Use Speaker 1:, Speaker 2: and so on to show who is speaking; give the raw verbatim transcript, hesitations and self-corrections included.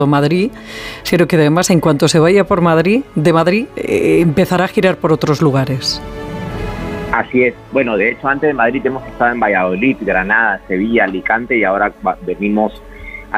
Speaker 1: Madrid, sino que además en cuanto se vaya por Madrid, de Madrid, eh, empezará a girar por otros lugares.
Speaker 2: Así es. Bueno, de hecho, antes de Madrid hemos estado en Valladolid, Granada, Sevilla, Alicante y ahora venimos